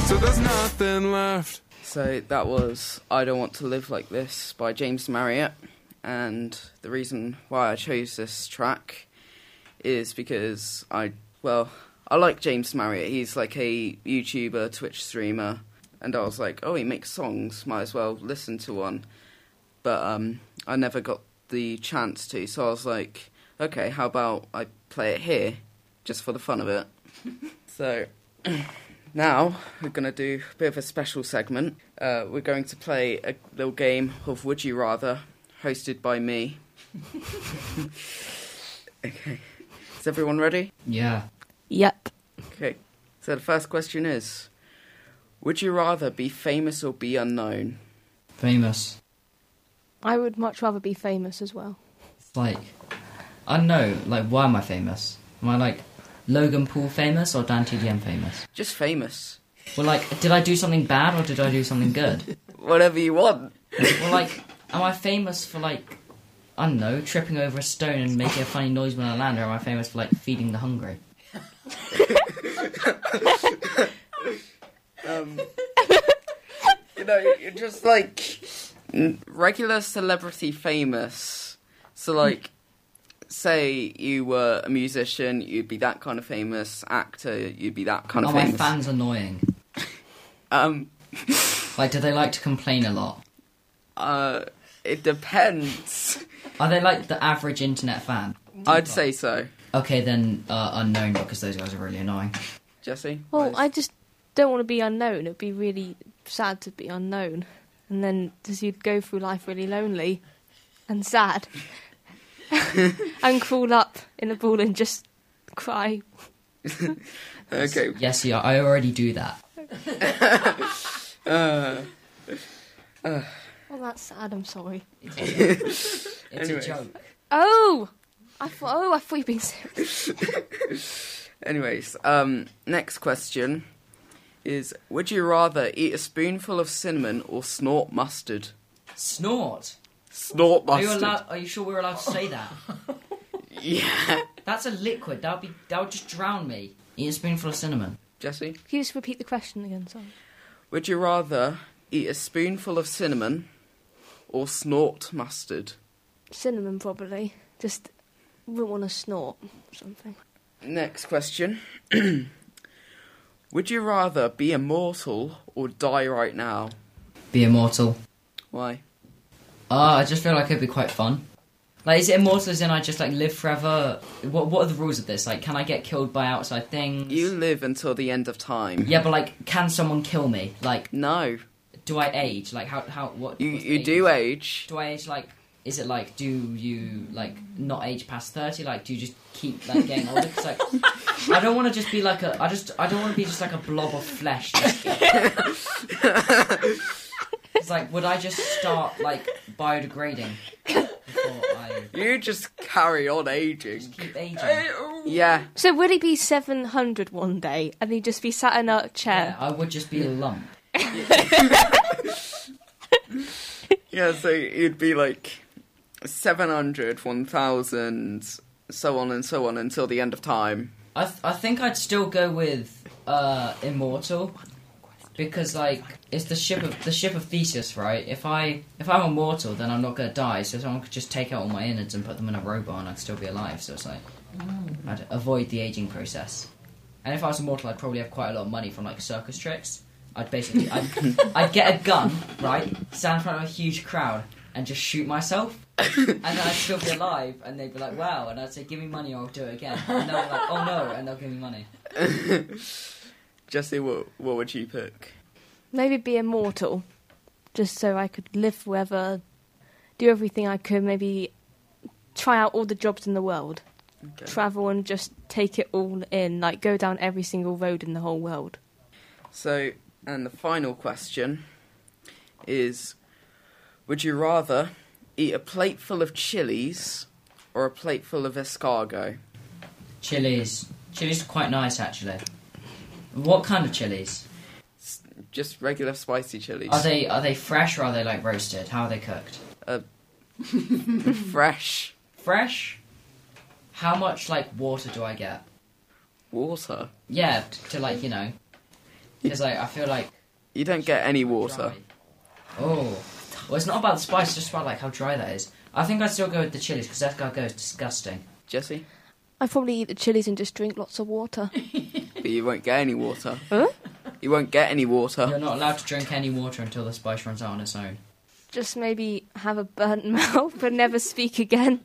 so there's nothing left. So that was I Don't Want to Live Like This by James Marriott. And the reason why I chose this track is because I like James Marriott. He's like a YouTuber, Twitch streamer. And I was like, oh, he makes songs, might as well listen to one. But I never got the chance to, so I was like, okay, how about I play it here, just for the fun of it. So now we're going to do a bit of a special segment. We're going to play a little game of Would You Rather, hosted by me. Okay, is everyone ready? Yeah. Yep. Okay, so the first question is, would you rather be famous or be unknown? Famous. I would much rather be famous as well. It's like, I don't know, like, why am I famous? Am I like Logan Paul famous or Dan TDM famous? Just famous. Well, like, did I do something bad or did I do something good? Whatever you want. Well, like, am I famous for, like, I don't know, tripping over a stone and making a funny noise when I land, or am I famous for, like, feeding the hungry? You know, you're just like regular celebrity famous. So, like, say you were a musician, you'd be that kind of famous. Actor, you'd be that kind of Are famous. my fans annoying? Like, do they like to complain a lot? It depends. Are they like the average internet fan? I'd say so. Okay, then unknown, because those guys are really annoying. Jesse? Well, I just don't want to be unknown. It'd be really sad to be unknown. And then just you'd go through life really lonely and sad. And crawl up in a ball and just cry. Okay. Yes, yeah, I already do that. Oh, that's sad. I'm sorry. It's Anyways. a joke. Oh, I thought you were being serious. Anyways, next question is, would you rather eat a spoonful of cinnamon or snort mustard? Snort? Snort Are you mustard. are you sure we're allowed to say that? Yeah. That's a liquid. That would just drown me. Eat a spoonful of cinnamon. Jesse? Can you just repeat the question again? Sorry. Would you rather eat a spoonful of cinnamon or snort mustard? Cinnamon, probably. Just wouldn't want to snort something. Next question. Would you rather be immortal or die right now? Be immortal. Why? I just feel like it'd be quite fun. Like, is it immortal as in I just, like, live forever? What are the rules of this? Like, can I get killed by outside things? You live until the end of time. Yeah, but, like, can someone kill me? Like, No. do I age? Like, what... You what's you age? do age. Do I age, like... Is it, like, do you, like, not age past 30? Like, do you just keep, like, getting older? Because, like, I don't want to just be, like, I don't want to be just, like, a blob of flesh. It's like, would I just start, like, biodegrading before I... You just carry on aging. Just keep aging? Yeah. So would he be 700 one day and he'd just be sat in a Yeah, chair? I would just be a lump. Yeah, so you'd be like 700, 1,000, so on until the end of time. I think I'd still go with immortal, because like it's the ship of Theseus, right? If I'm immortal, then I'm not gonna die. So someone could just take out all my innards and put them in a robot, and I'd still be alive. So it's like I'd avoid the aging process. And if I was immortal, I'd probably have quite a lot of money from like circus tricks. I'd I'd get a gun, right? Stand in front of a huge crowd and just shoot myself. And then I'd still be alive, and they'd be like, wow, and I'd say, give me money or I'll do it again. And they'll be like, oh no, and they'll give me money. Jesse, what would you pick? Maybe be immortal, just so I could live forever, do everything I could, maybe try out all the jobs in the world, Okay. travel and just take it all in, like go down every single road in the whole world. So, and the final question is, would you rather eat a plate full of chilies or a plate full of escargot? Chilies are quite nice, actually. What kind of chilies? Just regular spicy chilies. Are they fresh or are they like roasted? How are they cooked? Fresh. Fresh? How much like water do I get? Water? Yeah, to like, you know. Because like I feel like You don't get any water. dry. Oh, well, it's not about the spice, it's just about like how dry that is. I think I'd still go with the chilies because that guy goes disgusting. Jesse? I'd probably eat the chilies and just drink lots of water. But you won't get any water. Huh? You won't get any water. You're not allowed to drink any water until the spice runs out on its own. Just maybe have a burnt mouth and never speak again.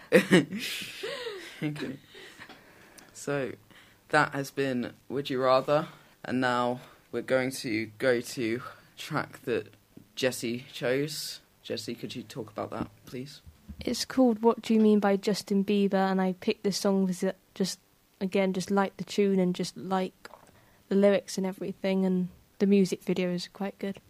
Okay. So, that has been Would You Rather, and now we're going to go to track that Jesse chose. Jesse, could you talk about that, please? It's called What Do You Mean by Justin Bieber, and I picked this song because just like the tune and just like the lyrics and everything, and the music video is quite good.